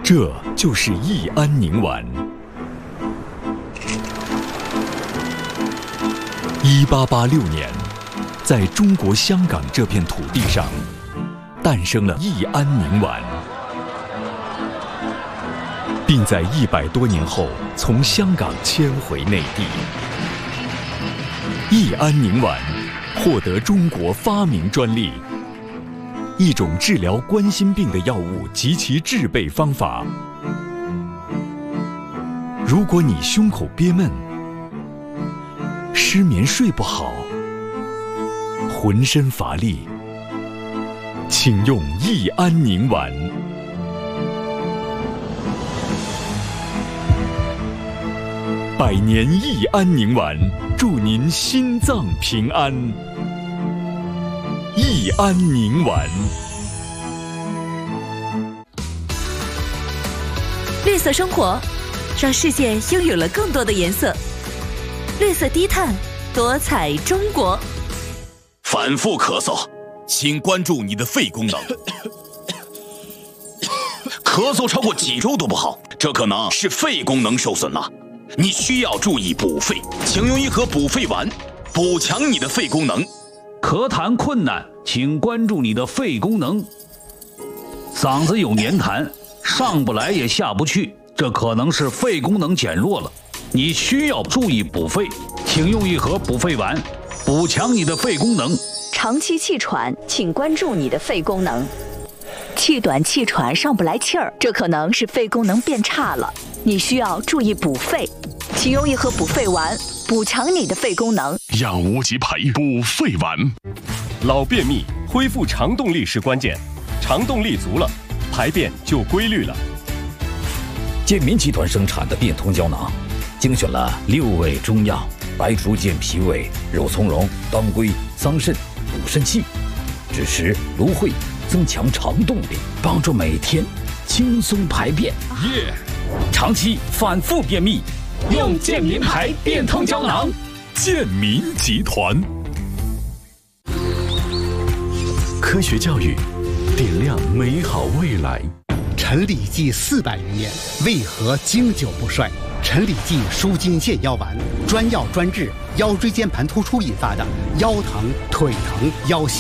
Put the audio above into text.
这就是益安宁丸。1886年，在中国香港这片土地上，诞生了益安宁丸，并在100多年后从香港迁回内地。益安宁丸获得中国发明专利，一种治疗冠心病的药物及其制备方法。如果你胸口憋闷、失眠睡不好、浑身乏力，请用益安宁丸。100年益安宁丸，祝您心脏平安。益安宁丸。 绿色生活，让世界拥有了更多的颜色。绿色低碳，多彩中国。 反复咳嗽，请关注你的肺功能。咳嗽超过几周都不好，这可能是肺功能受损了。你需要注意补肺，请用一盒补肺丸，补强你的肺功能。 咳痰困难，请关注你的肺功能。嗓子有黏痰，上不来也下不去，这可能是肺功能减弱了。你需要注意补肺，请用一盒补肺丸，补强你的肺功能。 长期气喘，请关注你的肺功能。气短气喘上不来气儿，这可能是肺功能变差了，你需要注意补肺，请用一盒补肺丸，补强你的肺功能。 养无极培补肺丸。 老便秘，恢复肠动力是关键，肠动力足了，排便就规律了。 健民集团生产的变通胶囊，精选了6味中药，白术健脾胃、肉苁蓉、当归、桑葚、补肾气，支持芦荟，增强肠动力，帮助每天轻松排便。长期反复便秘，用健民牌变通胶囊。 健民集团。 科学教育，点亮美好未来。 陈李济400余年，为何经久不衰？陈李济舒筋健腰丸，专药专治腰椎间盘突出引发的腰疼、腿疼、腰膝。